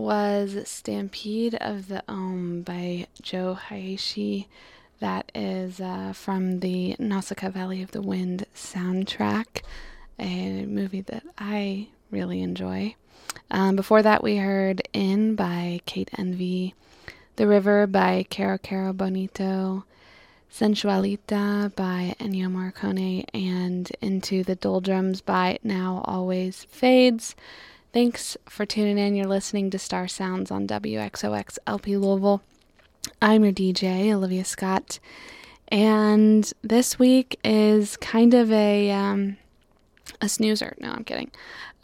was Stampede of the Ohm by Joe Hisaishi. That is from the Nausicaa Valley of the Wind soundtrack, a movie that I really enjoy. Before that, we heard In by Kate Envy, The River by Caro Caro Bonito, Sensualita by Ennio Morricone, and Into the Doldrums by Now Always Fades. Thanks for tuning in. You're listening to Star Sounds on WXOX LP Louisville. I'm your DJ, Olivia Scott, and this week is kind of a snoozer. No, I'm kidding.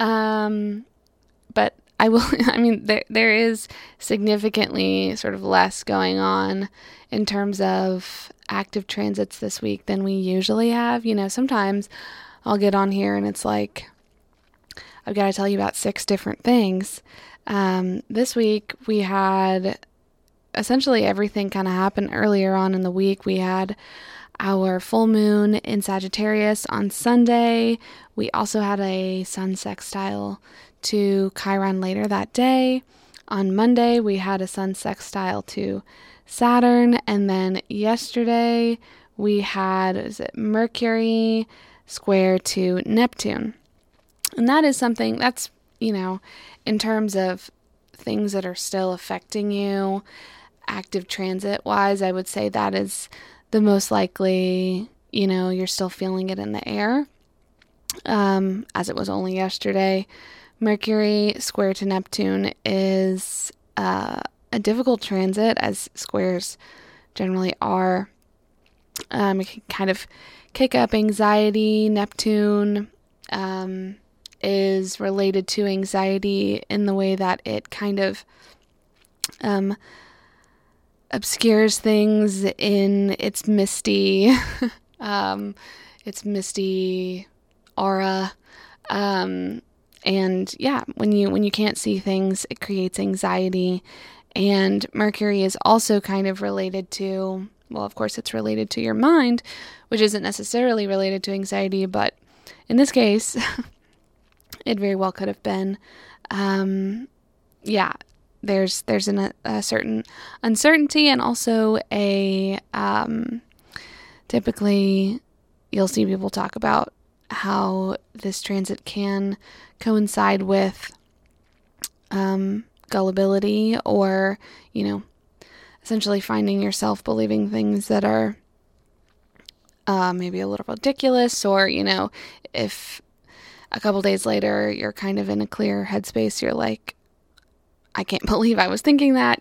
But I will, there is significantly sort of less going on in terms of active transits this week than we usually have. Sometimes I'll get on here and it's like, I've got to tell you about 6 different things. This week we had essentially everything kind of happen earlier on in the week. We had our full moon in Sagittarius on Sunday. We also had a sun sextile to Chiron later that day. On Monday, we had a sun sextile to Saturn. And then yesterday, we had Mercury square to Neptune. And that is something that's, in terms of things that are still affecting you, active transit wise, I would say that is the most likely, you're still feeling it in the air, as it was only yesterday. Mercury square to Neptune is a difficult transit, as squares generally are. It can kind of kick up anxiety. Neptune is related to anxiety in the way that it kind of obscures things in its misty aura, and yeah, when you can't see things, it creates anxiety. And Mercury is also kind of related to, well, of course it's related to your mind, which isn't necessarily related to anxiety, but in this case it very well could have been. There's a certain uncertainty, and also typically you'll see people talk about how this transit can coincide with gullibility, or essentially finding yourself believing things that are maybe a little ridiculous, or if a couple days later you're kind of in a clear headspace, you're like, I can't believe I was thinking that,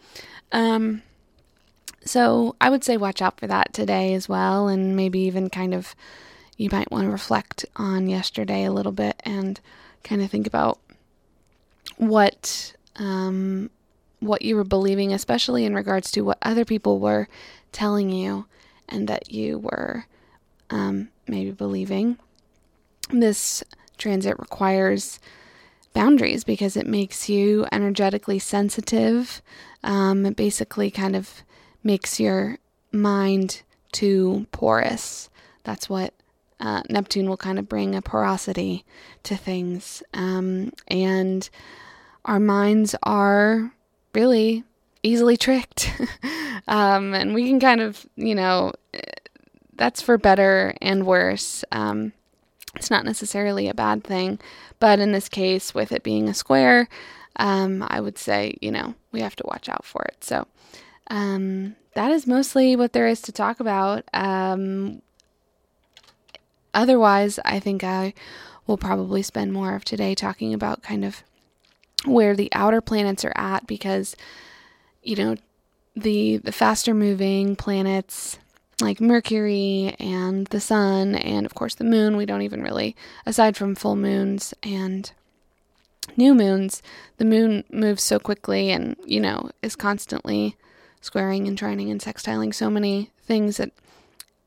So I would say watch out for that today as well, and maybe even kind of, you might want to reflect on yesterday a little bit and kind of think about what you were believing, especially in regards to what other people were telling you and that you were maybe believing. This transit requires boundaries because it makes you energetically sensitive. It basically kind of makes your mind too porous. That's what Neptune will kind of bring, a porosity to things. And our minds are really easily tricked. And we can kind of, that's for better and worse. It's not necessarily a bad thing, but in this case, with it being a square, I would say, we have to watch out for it. So that is mostly what there is to talk about. Otherwise, I think I will probably spend more of today talking about kind of where the outer planets are at, because, the faster moving planets like Mercury and the sun and of course the moon, we don't even really, aside from full moons and new moons, the moon moves so quickly and, is constantly squaring and trining and sextiling so many things that